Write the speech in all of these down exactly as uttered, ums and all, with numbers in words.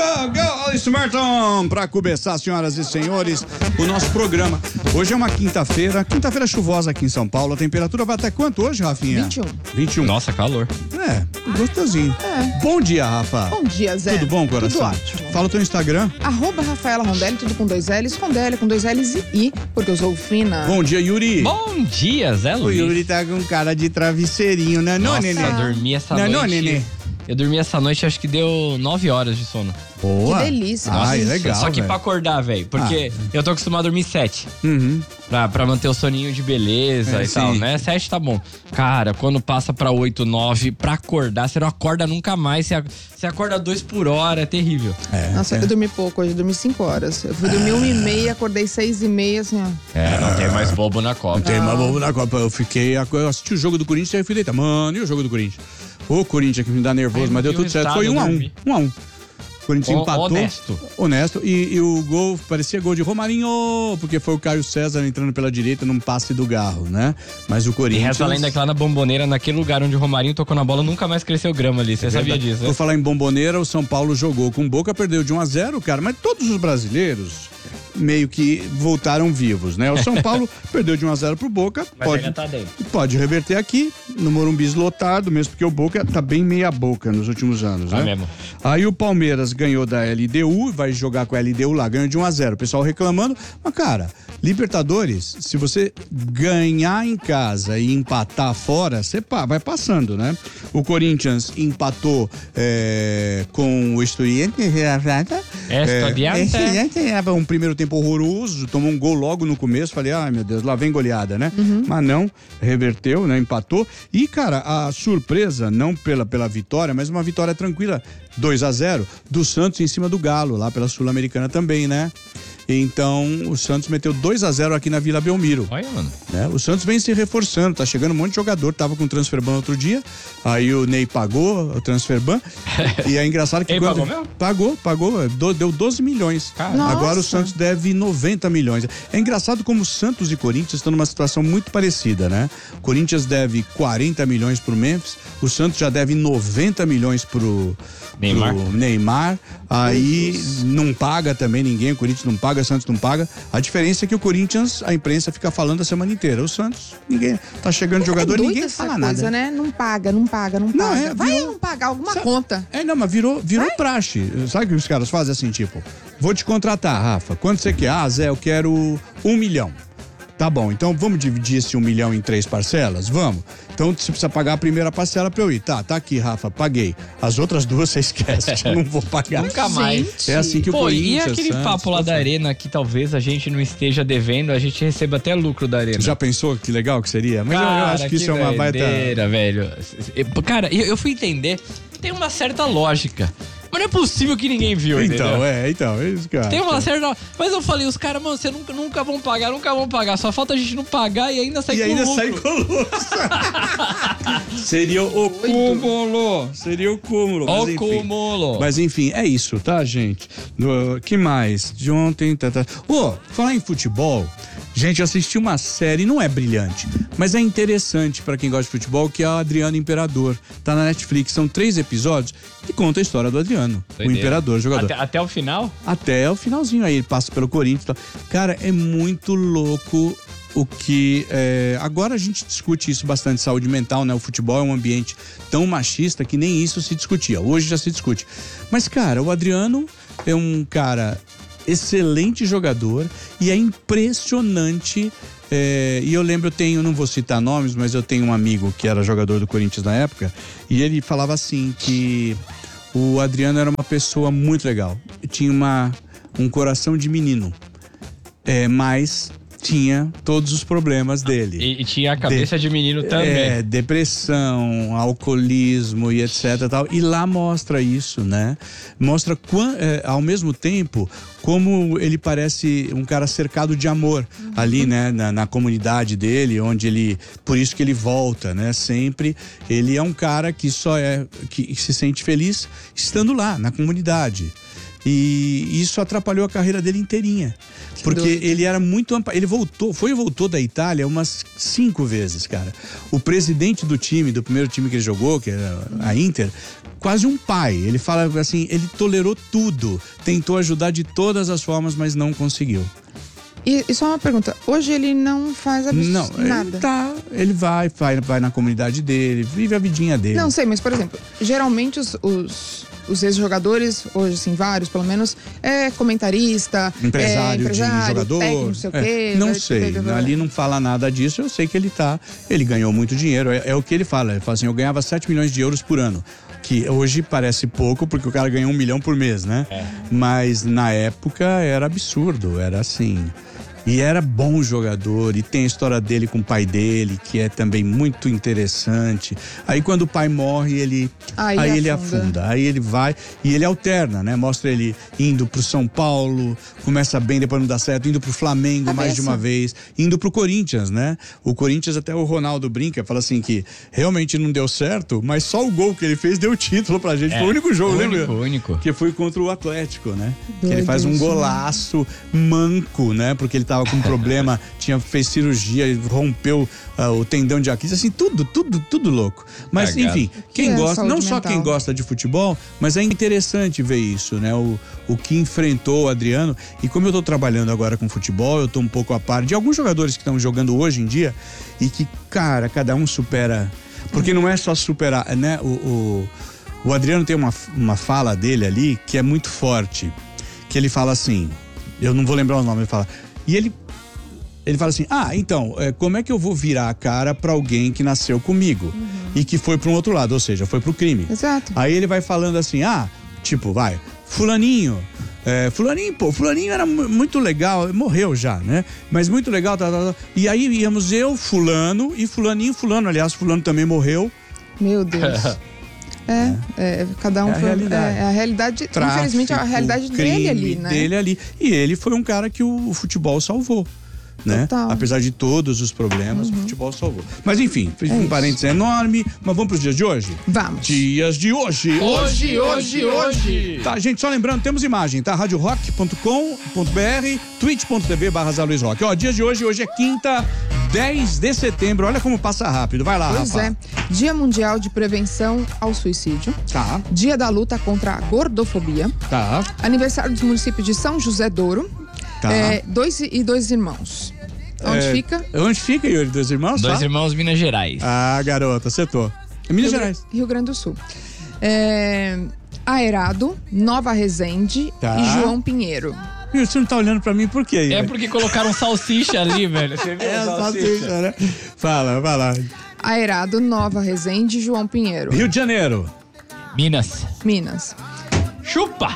Go, go, Alice Merton! Para começar, senhoras e senhores, o nosso programa. Hoje é uma quinta-feira, quinta-feira chuvosa aqui em São Paulo. A temperatura vai até quanto hoje, Rafinha? vinte e um. vinte e um. Nossa, calor. É, gostosinho. É. Bom dia, Rafa. Bom dia, Zé. Tudo bom, coração? Tudo ótimo. Fala o teu Instagram. Arroba Rafaela Rondelli, tudo com dois L's, Rondelli com dois L's e I, porque eu sou fina. Bom dia, Yuri. Bom dia, Zé O Luiz. Yuri tá com cara de travesseirinho, né? Não, Nossa, nenê? eu dormi essa Não, noite. não, nenê? Eu dormi essa noite, acho que deu nove horas de sono. Boa. Que delícia. Ah, é Nossa. legal, Só que velho. pra acordar, velho, porque eu tô acostumado a dormir sete. Uhum. Pra, pra manter o soninho de beleza É, e tal, sim. né? Sete tá bom. Cara, quando passa pra oito, nove, pra acordar, você não acorda nunca mais. Você, você acorda dois por hora, é terrível. É, Nossa, é. eu dormi pouco hoje, eu dormi cinco horas. Eu fui dormir uma e meia, acordei seis e meia, assim, ó. É, não tem mais bobo na Copa. Não tem mais bobo na Copa. Eu fiquei. Eu assisti o jogo do Corinthians e aí fui deitar. Mano, e o jogo do Corinthians? Ô, Corinthians que me dá nervoso, Ai, mas deu não vi tudo o certo. Foi resultado, um a um. dormi. Um a um. O Corinthians O- empatou. honesto. Honesto. E, e o gol parecia gol de Romarinho, porque foi o Caio César entrando pela direita num passe do Garro, né? Mas o E Corinthians. reza a lenda que lá na Bomboneira, naquele lugar onde o Romarinho tocou na bola, nunca mais cresceu grama ali. Você sabia disso, né? Vou falar em Bomboneira, o São Paulo jogou com Boca, perdeu de um a zero, cara. Mas todos os brasileiros meio que voltaram vivos, né? O São Paulo perdeu de um a zero pro Boca. Mas pode, ainda tá dentro. pode reverter aqui, no Morumbi lotado, mesmo porque o Boca tá bem meia boca nos últimos anos, Tá né? mesmo. Aí o Palmeiras ganhou da L D U, vai jogar com a L D U lá, ganhou de um a zero. O pessoal reclamando, mas cara, Libertadores, se você ganhar em casa e empatar fora, você pa- vai passando, né? O Corinthians empatou é, com o Estudiantes. Estudiante. É, um primeiro tempo horroroso, tomou um gol logo no começo, falei, ai meu Deus, lá vem goleada, né? Mas não, reverteu, né? Empatou. E, cara, a surpresa, não pela, pela vitória, mas uma vitória tranquila, dois a zero, do Santos em cima do Galo, lá pela Sul-Americana também, né? Então, o Santos meteu dois a zero aqui na Vila Belmiro. Olha, mano. Né? O Santos vem se reforçando, tá chegando um monte de jogador, tava com o transferban outro dia, aí o Ney pagou o transferban, e é engraçado que Ele quando... pagou mesmo? Pagou, pagou, do- deu doze milhões. Caramba. Agora o Nossa. Santos deve noventa milhões. É engraçado como Santos e Corinthians estão numa situação muito parecida, né? O Corinthians deve quarenta milhões pro Memphis, o Santos já deve noventa milhões pro Neymar. pro Neymar, aí não paga também ninguém, o Corinthians não paga, o Santos não paga. A diferença é que o Corinthians, a imprensa fica falando a semana inteira. O Santos, ninguém tá chegando jogador, é doida ninguém essa fala coisa, nada. né? Não paga, não paga, não Não, paga. é, Vai virou- não pagar alguma Sabe- conta. É, não, mas virou, virou praxe. Sabe o que os caras fazem assim, tipo, vou te contratar, Rafa, quanto você quer? Ah, Zé, eu quero um milhão. Tá bom, então vamos dividir esse um milhão em três parcelas? Vamos. Então você precisa pagar a primeira parcela pra eu ir. Tá, tá aqui, Rafa, paguei. As outras duas você esquece, que eu não vou pagar. Nunca mais. Gente. É assim que o Pô, Corinthians... e aquele Santos, papo lá da pô, Arena que talvez a gente não esteja devendo, a gente receba até lucro da Arena. Já pensou que legal que seria? Mas eu- eu, Cara, acho que isso é uma baita... doideira, velho. Cara, eu, eu fui entender, tem uma certa lógica. Mas não é possível que ninguém viu, Então, entendeu? é, então, é isso, cara. Tem uma certa... Mas eu falei, os caras, mano, você nunca, nunca vão pagar, nunca vão pagar. Só falta a gente não pagar e ainda sair E com ainda lucro. sai com lucro. Seria o cúmulo. Seria o cúmulo. Ó mas o enfim. cúmulo. Mas enfim, é isso, tá, gente? No, que mais? De ontem, tá, tá. Ô, falar em futebol, gente, assisti uma série, não é brilhante, mas é interessante pra quem gosta de futebol, que é o Adriano Imperador. Tá na Netflix, são três episódios que conta a história do Adriano, o Doideira. Imperador, jogador. Até, até o final? Até o finalzinho aí, ele passa pelo Corinthians e tal. Cara, é muito louco o que... é, agora a gente discute isso bastante, saúde mental, né? O futebol é um ambiente tão machista que nem isso se discutia. Hoje já se discute. Mas, cara, o Adriano é um cara excelente jogador e é impressionante... É, e eu lembro, eu tenho, não vou citar nomes, mas eu tenho um amigo que era jogador do Corinthians na época, e ele falava assim que o Adriano era uma pessoa muito legal. Tinha uma, um coração de menino, é, mas tinha todos os problemas dele. E, e tinha a cabeça de, de menino também. É, depressão, alcoolismo e etc tal. E lá mostra isso, né? Mostra, quão, é, ao mesmo tempo, como ele parece um cara cercado de amor uhum. ali, né? Na, na comunidade dele, onde ele... Por isso que ele volta, né? Sempre. Ele é um cara que só é... que se sente feliz estando lá, na comunidade. E isso atrapalhou a carreira dele inteirinha. Porque ele era muito... Ele voltou, foi e voltou da Itália umas cinco vezes, cara. O presidente do time, do primeiro time que ele jogou, que era a Inter, quase um pai. Ele fala assim, ele tolerou tudo, tentou ajudar de todas as formas, mas não conseguiu. E, e só uma pergunta, hoje ele não faz abs... Não, nada? Ele tá, ele vai, vai, vai na comunidade dele, vive a vidinha dele. Não sei, mas por exemplo, geralmente os, os, os ex-jogadores, hoje assim, vários pelo menos, é comentarista, Empresário, é empresário de jogador. técnico, não sei o É, quê. não vai- sei, vai- vai- ali não fala nada disso, eu sei que ele tá, ele ganhou muito dinheiro, é, é o que ele fala, ele fala assim, eu ganhava sete milhões de euros por ano, que hoje parece pouco, porque o cara ganhou um milhão por mês, né? É. Mas na época era absurdo, era assim... E era bom jogador, e tem a história dele com o pai dele, que é também muito interessante. Aí quando o pai morre, ele Aí aí ele afunda. afunda, aí ele vai e ele alterna, né? Mostra ele indo pro São Paulo, começa bem, depois não dá certo, indo pro Flamengo A mais de beça. uma vez, indo pro Corinthians, né? O Corinthians, até o Ronaldo brinca, fala assim que realmente não deu certo, mas só o gol que ele fez deu título pra gente. É, Foi o único jogo, único, lembra? único. Que foi contra o Atlético, né? Que Doido ele faz um isso, né? golaço manco, né? Porque ele tava com um problema, tinha, fez cirurgia, rompeu uh, o tendão de Aquiles, assim, tudo, tudo, tudo louco. Mas, Cagado. enfim, quem Que é gosta, saúde não só mental. quem gosta de futebol, mas é interessante ver isso, né? O, o que enfrentou o Adriano. E como eu tô trabalhando agora com futebol, eu tô um pouco a par de alguns jogadores que estão jogando hoje em dia e que, cara, cada um supera. Porque não é só superar, né? O, o, o Adriano tem uma, uma fala dele ali que é muito forte. Que ele fala assim, eu não vou lembrar o nome, ele fala. E ele, ele fala assim, ah, então, é, como é que eu vou virar a cara pra alguém que nasceu comigo uhum. e que foi pra um outro lado, ou seja, foi pro crime. Exato. Aí ele vai falando assim, ah, tipo, vai, fulaninho, é, fulaninho, pô, fulaninho era mu- muito legal, morreu já, né? Mas muito legal, tá, tá, tá. E aí íamos eu, fulano, e fulaninho, fulano, aliás, fulano também morreu. Meu Deus. É, é, cada um É a foi, realidade. é, é a realidade, Tráfico, infelizmente, é a realidade crime dele ali, né? dele ali. E ele foi um cara que o, o futebol salvou. Né? Total. Apesar de todos os problemas, Uhum. o futebol salvou. Mas enfim, fiz É um isso. parênteses enorme. Mas vamos pros dias de hoje? Vamos. Dias de hoje. Hoje, hoje, hoje. Tá, gente, só lembrando, temos imagem, tá? rádio rock ponto com ponto b r, twitch ponto t v barra Zé Luiz Rock. Ó, dias de hoje, hoje é quinta, dez de setembro. Olha como passa rápido. Vai lá, Pois Rafa. é. Dia Mundial de Prevenção ao Suicídio. Tá, Dia da Luta contra a Gordofobia. tá, Aniversário dos municípios de São José d'Ouro. tá. É, dois e dois irmãos. Onde É, fica? Onde fica, Yuri? Dois irmãos? Dois tá? irmãos Minas Gerais. Ah, garota, acertou. É Minas Rio, Gerais. Rio Grande do Sul. É, Aerado, Nova Resende Tá. e João Pinheiro. Yuri, você não tá olhando pra mim por quê, Yuri? É porque colocaram salsicha ali, velho. Você viu? É a salsicha? salsicha, né? Fala, vai lá. Aerado, Nova Resende e João Pinheiro. Rio de Janeiro. Minas. Minas. Chupa!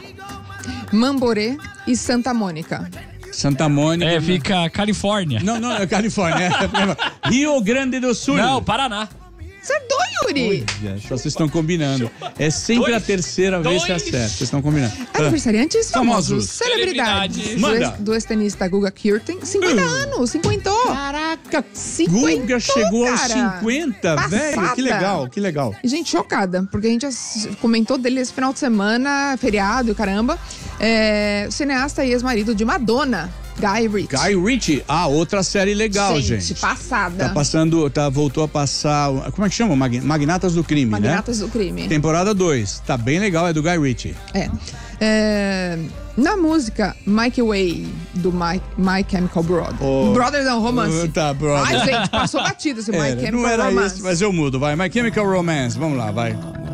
Mamborê e Santa Mônica. Santa Mônica. É, fica Califórnia. Não, não, é Califórnia. É Rio Grande do Sul. Não, Paraná. Acertou, Yuri! Só vocês estão combinando. É sempre Dois. a terceira vez que Dois. acerta. Vocês estão combinando. Aniversariantes Famosos. famosos, celebridades. Celebridades. Do, Manda. ex- do ex-tenista Guga Kirten, cinquenta anos, cinquentou. Caraca, Cinquentou, Guga chegou aos cara. cinquenta, velho. Passada. Que legal, que legal. E, gente, chocada, porque a gente ass- comentou dele esse final de semana, feriado e caramba. É, o cineasta e ex-marido de Madonna, Guy Ritchie. Guy Ritchie, ah, outra série legal, gente. passada. Tá passando, tá, voltou a passar, como é que chama? Mag- Magnatas do Crime, Magnatas né? do Crime. Temporada dois, tá bem legal, é do Guy Ritchie. É. É, na música Mike Way, do My, My Chemical Brother. Oh. Brother não, romance. Tá, brother. Ai, gente, passou batido esse My Era, Chemical não era Romance. esse, mas eu mudo, vai. My Chemical Romance, vamos lá, vai.